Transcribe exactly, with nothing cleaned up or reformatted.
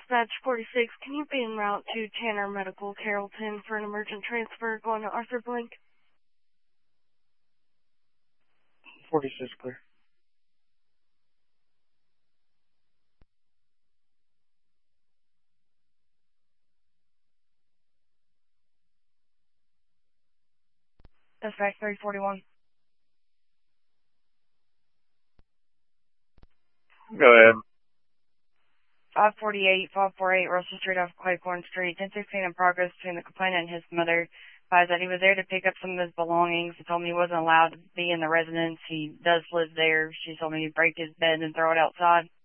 Dispatch forty-six, can you be en route to Tanner Medical, Carrollton, for an emergent transfer going to Arthur Blank? forty-six clear. Dispatch three forty-one. Go ahead. five forty-eight, five forty-eight Russell Street off Claiborne Street, ten sixteen in progress between the complainant and his mother. Advised that he was there to pick up some of his belongings. He told me he wasn't allowed to be in the residence. He does live there. She told me he'd break his bed and throw it outside.